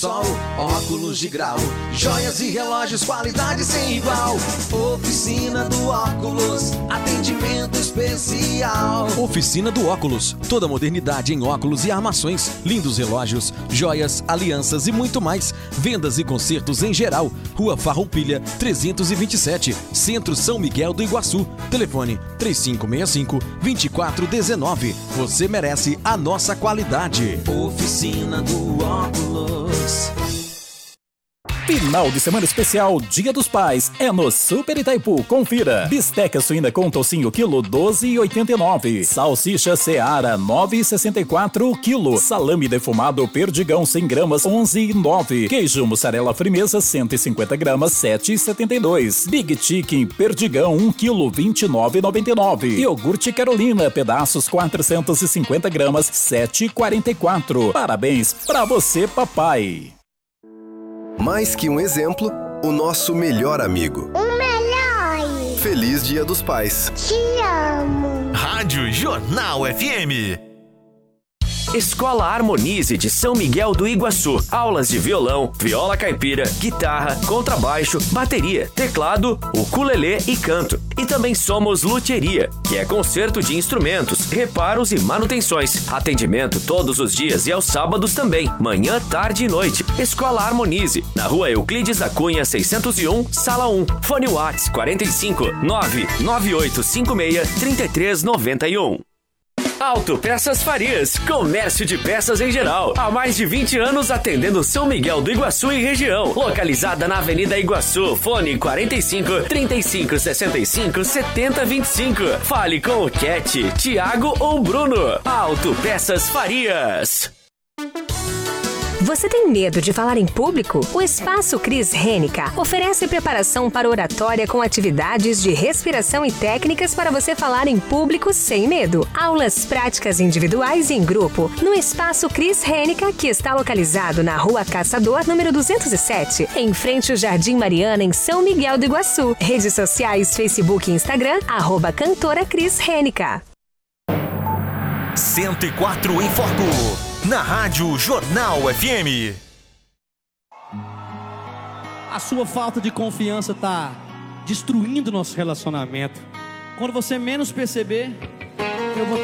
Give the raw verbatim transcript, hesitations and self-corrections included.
Sol, óculos de grau, joias e relógios, qualidade sem igual. Oficina do Óculos, atendimento especial. Oficina do Óculos, toda modernidade em óculos e armações, lindos relógios, joias, alianças e muito mais. Vendas e consertos em geral. Rua Farroupilha, trezentos e vinte e sete, Centro São Miguel do Iguaçu. Telefone três cinco seis cinco, dois quatro um nove. Você merece a nossa qualidade. Oficina do Óculos. Final de semana especial Dia dos Pais é no Super Itaipu. Confira. Bisteca suína com tocinho quilo doze e oitenta e nove. Salsicha Seara nove e sessenta e quatro quilo. Salame defumado Perdigão cem gramas onze e nove. Queijo mussarela frimeza cento e cinquenta gramas sete e setenta e dois. Big Chicken Perdigão um quilo vinte e nove e noventa e nove. Iogurte Carolina pedaços quatrocentos e cinquenta gramas sete e quarenta e quatro. Parabéns pra você, papai. Mais que um exemplo, o nosso melhor amigo. O melhor! Feliz Dia dos Pais. Te amo! Rádio Jornal F M. Escola Harmonize de São Miguel do Iguaçu. Aulas de violão, viola caipira, guitarra, contrabaixo, bateria, teclado, ukulele e canto. E também somos luthieria, que é conserto de instrumentos, reparos e manutenções. Atendimento todos os dias e aos sábados também, manhã, tarde e noite. Escola Harmonize, na rua Euclides da Cunha seiscentos e um, sala um. Fone Whats quarenta e cinco, nove nove oito cinco seis, três três nove um. Autopeças Farias, comércio de peças em geral. Há mais de vinte anos atendendo São Miguel do Iguaçu e região. Localizada na Avenida Iguaçu, fone quarenta e cinco, trinta e cinco, sessenta e cinco, setenta, vinte e cinco. Fale com o Cat, Thiago ou Bruno. Autopeças Farias. Você tem medo de falar em público? O Espaço Cris Rênica oferece preparação para oratória com atividades de respiração e técnicas para você falar em público sem medo. Aulas práticas individuais e em grupo no Espaço Cris Rênica, que está localizado na Rua Caçador, número duzentos e sete, em frente ao Jardim Mariana, em São Miguel do Iguaçu. Redes sociais, Facebook e Instagram, arroba cantora Cris Rênica. cento e quatro em Foco. Na Rádio Jornal F M. A sua falta de confiança está destruindo nosso relacionamento. Quando você menos perceber, eu vou